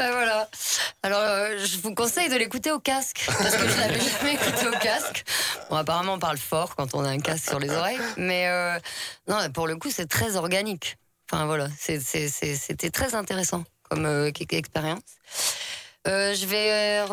Voilà. Alors, je vous conseille de l'écouter au casque, parce que je l'avais jamais écouté au casque. Bon, apparemment, on parle fort quand on a un casque sur les oreilles, mais non, pour le coup, c'est très organique. Enfin, voilà, c'était très intéressant comme expérience. Je vais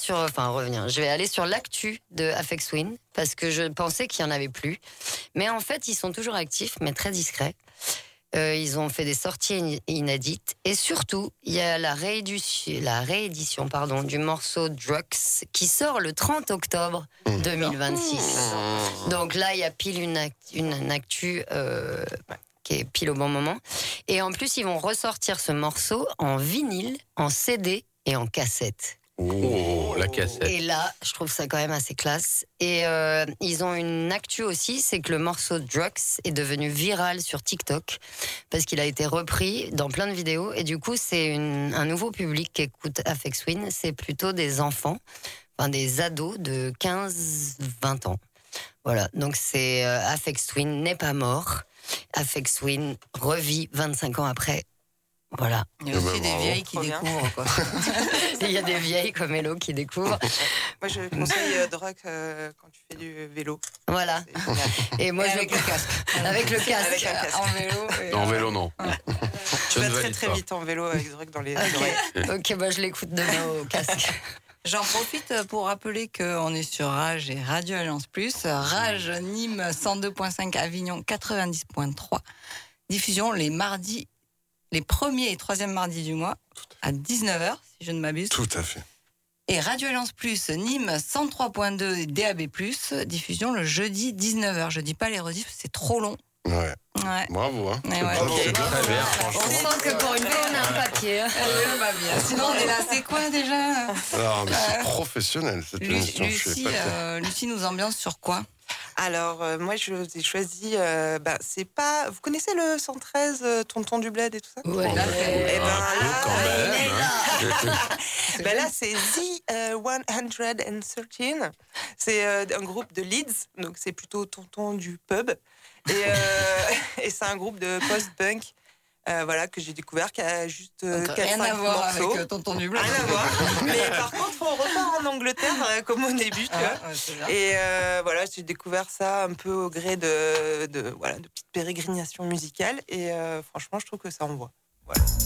je vais aller sur l'actu de Aphex Twin, parce que je pensais qu'il y en avait plus. Mais en fait, ils sont toujours actifs, mais très discrets. Ils ont fait des sorties inédites. Et surtout, il y a la réédition du morceau Drugs qui sort le 30 octobre 2026. Donc là, il y a pile une actu qui est pile au bon moment. Et en plus, ils vont ressortir ce morceau en vinyle, en CD et en cassette. Oh, la cassette. Et là, je trouve ça quand même assez classe. Et ils ont une actu aussi, c'est que le morceau Drugs est devenu viral sur TikTok parce qu'il a été repris dans plein de vidéos. Et du coup, c'est un nouveau public qui écoute Aphex Twin. C'est plutôt des enfants, enfin des ados de 15-20 ans. Voilà, donc c'est Aphex Twin n'est pas mort. Aphex Twin revit 25 ans après. Voilà. Il y a aussi des vieilles qui découvrent, quoi. Il y a des vieilles comme Hello qui découvrent. Moi, je conseille Drug quand tu fais du vélo. Voilà. Et moi, avec le casque. Avec le casque. Avec un casque. En vélo. Non, en vélo, non. Je vais très très vite en vélo avec Drug dans les oreilles. Ok, bah je l'écoute demain au casque. J'en profite pour rappeler qu'on est sur Rage et Radio Alliance Plus. Rage, Nîmes 102.5, Avignon 90.3. Diffusion les mardis, les premiers et troisièmes mardis du mois à 19h, si je ne m'abuse. Tout à fait. Et Radio Alliance Plus, Nîmes 103.2 et DAB+, diffusion le jeudi 19h. Je dis pas les rediffs, c'est trop long. Ouais. Ouais. Bravo, hein. Ouais, ouais. C'est bien. Très bien, On franchement. sent que pour une fois, on a un papier. Sinon, on est là, c'est quoi déjà Alors, mais c'est professionnel cette émission. Je suis épaté. Lucie nous ambiance sur quoi? Alors, moi, je vous ai choisi. C'est pas. Vous connaissez le 113, Tonton du Bled et tout ça? Ouais. Eh ben, Quand même. là, c'est The 113. C'est un groupe de Leeds, donc c'est plutôt Tonton du pub. Et c'est un groupe de post-punk. Que j'ai découvert, qui a juste 4-5 rien à voir morceaux. avec Tonton du Bled. Rien à voir. Mais par contre, on repart en Angleterre comme au début. Tu vois. C'est bien. Et j'ai découvert ça un peu au gré de petites pérégrinations musicales. Et franchement, je trouve que ça envoie. Voilà.